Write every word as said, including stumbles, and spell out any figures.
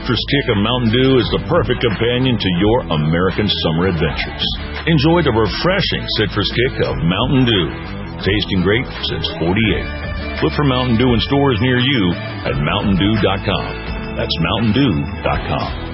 Citrus Kick of Mountain Dew is the perfect companion to your American summer adventures. Enjoy the refreshing Citrus Kick of Mountain Dew. Tasting great since forty-eight. Look for Mountain Dew in stores near you at mountain dew dot com. That's mountain dew dot com.